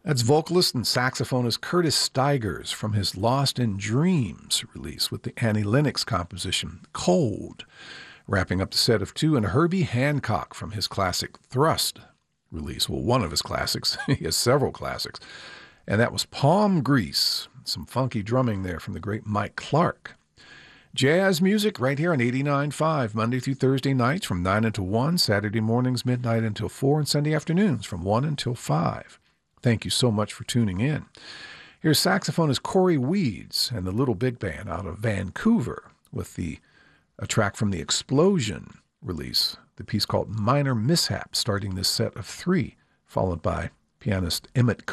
That's vocalist and saxophonist Curtis Stigers from his Lost in Dreams release with the Annie Lennox composition Cold. Wrapping up the set of two, and Herbie Hancock from his classic Thrust release. Well, one of his classics. He has several classics. And that was Palm Grease. Some funky drumming there from the great Mike Clark. Jazz music right here on 89.5, Monday through Thursday nights from 9 until 1, Saturday mornings midnight until 4, and Sunday afternoons from 1 until 5. Thank you so much for tuning in. Here's saxophonist Corey Weeds and the Little Big Band out of Vancouver with a track from the Explosion release, the piece called Minor Mishap, starting this set of three, followed by pianist Emmett